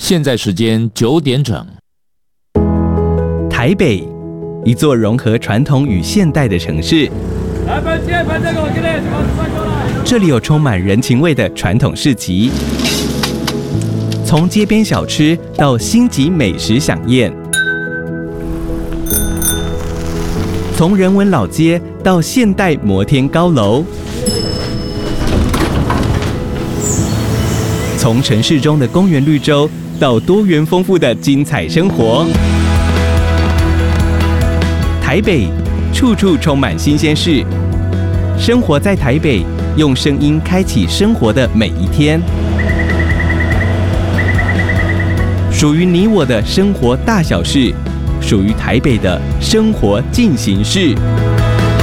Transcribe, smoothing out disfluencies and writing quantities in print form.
现在时间9点整。 台北，一座融合传统与现代的城市。这里有充满人情味的传统市集，从街边小吃到星级美食飨宴，从人文老街到现代摩天高楼，从城市中的公园绿洲到多元丰富的精彩生活。台北，处处充满新鲜事。生活在台北，用声音开启生活的每一天。属于你我的生活大小事，属于台北的生活进行式。